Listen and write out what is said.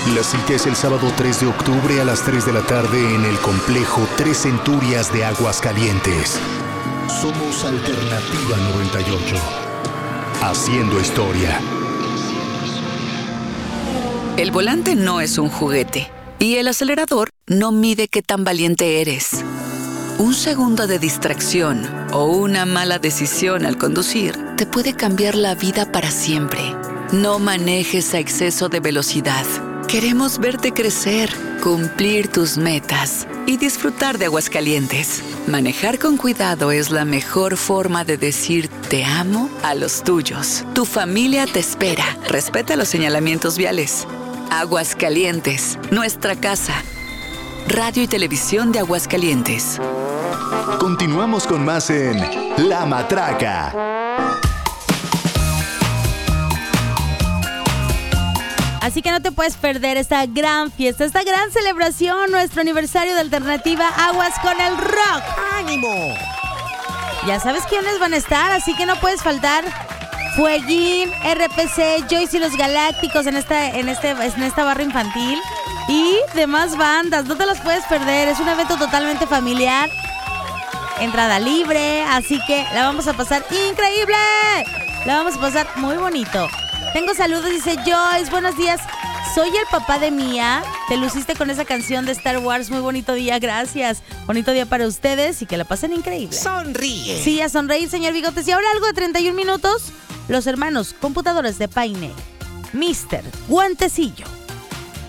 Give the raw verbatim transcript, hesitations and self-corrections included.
La cita es el sábado tres de octubre a las tres de la tarde en el complejo Tres Centurias de Aguascalientes. Somos Alternativa noventa y ocho. Haciendo historia. El volante no es un juguete y el acelerador no mide qué tan valiente eres. Un segundo de distracción o una mala decisión al conducir te puede cambiar la vida para siempre. No manejes a exceso de velocidad. Queremos verte crecer, cumplir tus metas y disfrutar de Aguascalientes. Manejar con cuidado es la mejor forma de decir te amo a los tuyos. Tu familia te espera. Respeta los señalamientos viales. Aguascalientes, nuestra casa. Radio y Televisión de Aguascalientes. Continuamos con más en La Matraca. Así que no te puedes perder esta gran fiesta, esta gran celebración, nuestro aniversario de Alternativa Aguas con el Rock. ¡Ánimo! Ya sabes quiénes van a estar, así que no puedes faltar. Fueguín, R P C, Joyce y los Galácticos en esta, en este, en esta barra infantil y demás bandas. No te las puedes perder, es un evento totalmente familiar. Entrada libre, así que la vamos a pasar increíble. La vamos a pasar muy bonito. Tengo saludos, dice Joyce, buenos días. Soy el papá de Mía. Te luciste con esa canción de Star Wars. Muy bonito día, gracias. Bonito día para ustedes y que la pasen increíble. Sonríe. Sí, a sonreír, señor Bigotes. Y ahora algo de treinta y un minutos. Los hermanos computadores de Paine. mister Guantecillo.